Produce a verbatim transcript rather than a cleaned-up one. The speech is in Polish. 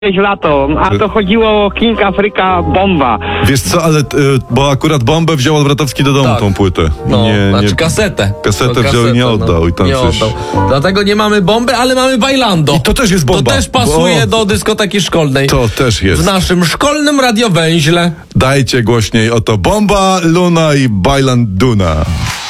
lato, a to chodziło o King Afryka Bomba. Wiesz co, ale y, bo akurat bombę wziął Olbratowski do domu, Tak. tą płytę. No, nie, znaczy nie, kasetę. Kasetę To wziął i nie kasetę, oddał. no. I tam nie coś... oddał. Dlatego nie mamy bomby, ale mamy bailando. I to też jest bomba. To też pasuje Bo... do dyskoteki szkolnej. To też jest. W naszym szkolnym radiowęźle. Dajcie głośniej oto Bomba, Luna i Bailanduna.